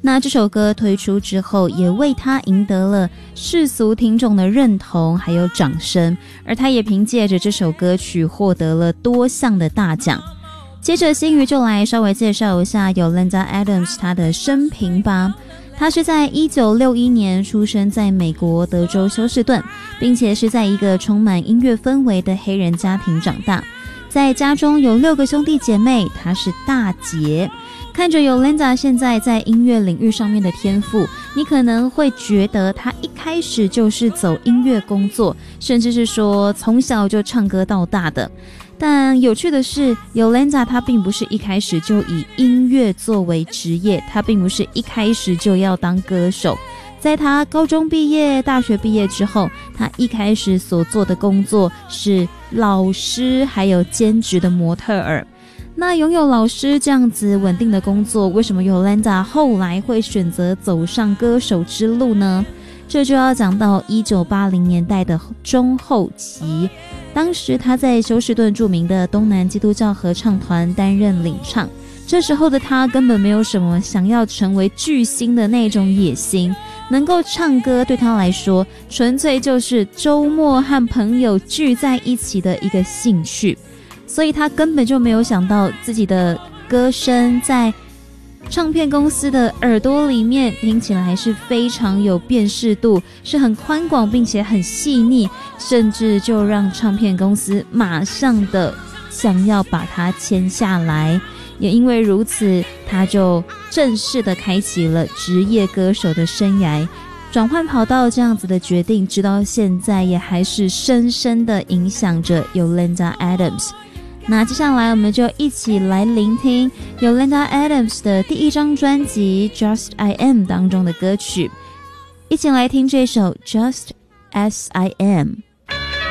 那这首歌推出之后，也为他赢得了世俗听众的认同还有掌声，而他也凭借着这首歌曲获得了多项的大奖。接着新宇就来稍微介绍一下 Yolanda Adams 她的生平吧。她是在1961年出生在美国德州休斯顿，并且是在一个充满音乐氛围的黑人家庭长大。在家中有6个兄弟姐妹，她是大姐。看着 Yolanda 现在在音乐领域上面的天赋，你可能会觉得她一开始就是走音乐工作，甚至是说从小就唱歌到大的。但有趣的是 Yolanda 她并不是一开始就以音乐作为职业，她并不是一开始就要当歌手。在她高中毕业、大学毕业之后，她一开始所做的工作是老师还有兼职的模特儿。那拥有老师这样子稳定的工作，为什么 Yolanda 后来会选择走上歌手之路呢？这就要讲到1980年代的中后期，当时他在休斯顿著名的东南基督教合唱团担任领唱。这时候的他根本没有什么想要成为巨星的那种野心，能够唱歌对他来说纯粹就是周末和朋友聚在一起的一个兴趣，所以他根本就没有想到自己的歌声在唱片公司的耳朵里面听起来是非常有辨识度，是很宽广并且很细腻，甚至就让唱片公司马上的想要把它签下来。也因为如此，他就正式的开启了职业歌手的生涯，转换跑道这样子的决定，直到现在也还是深深的影响着 Yolanda Adams。那接下来我们就一起来聆听 Yolanda Adams 的第1张专辑 Just I Am 当中的歌曲，一起来听这首 Just As I Am。